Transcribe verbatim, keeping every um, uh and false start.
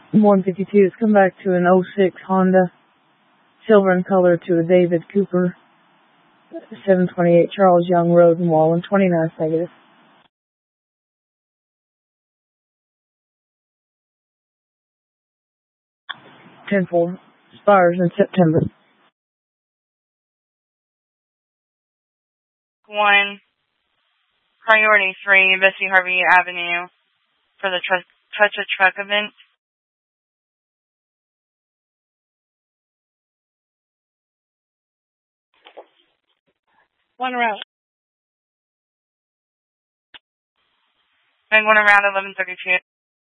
one fifty-two has come back to an oh six Honda, silver in color to a David Cooper, seven twenty-eight Charles Young Road in Wallen, twenty-nine negative. ten four, expires in September. One, priority three, Bessie Harvey Avenue for the tr- Touch a Truck event. One route. I'm going around eleven thirty-two.